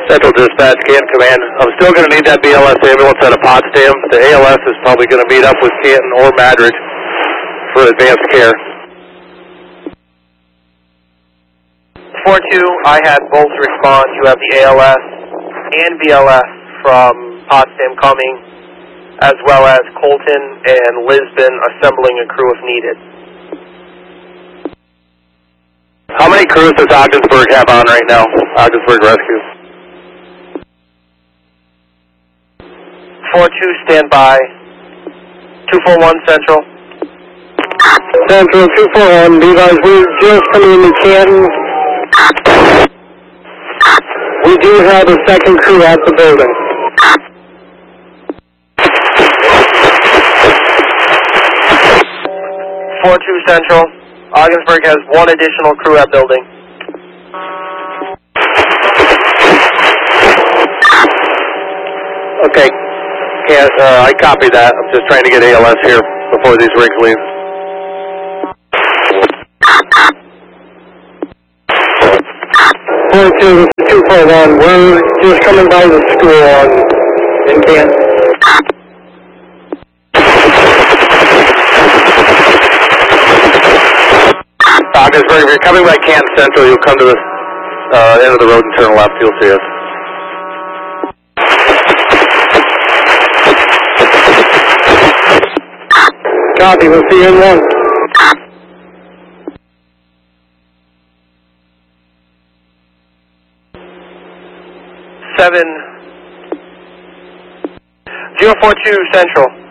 Central Dispatch, Canton Command. I'm still going to need that BLS ambulance at a Potsdam. The ALS is probably going to meet up with Canton or Madrid for advanced care. 4-2, I had both respond. You have the ALS and BLS from Potsdam coming, as well as Colton and Lisbon assembling a crew if needed. How many crews does Ogdensburg have on right now? Ogdensburg Rescue. 4-2, stand by. 241 Central. Central 241, Levi's, we're just coming into Canton. We do have a second crew at the building. 4-2 Central. Ogdensburg has one additional crew at building. Okay. I copy that. I'm just trying to get ALS here before these rigs leave. Point 241, we're just coming by the school in Canton. Ogdensburg, if you're coming by Canton Central, you'll come to the end of the road and turn left. You'll see us. Copy, we'll see you in one. 042 Central.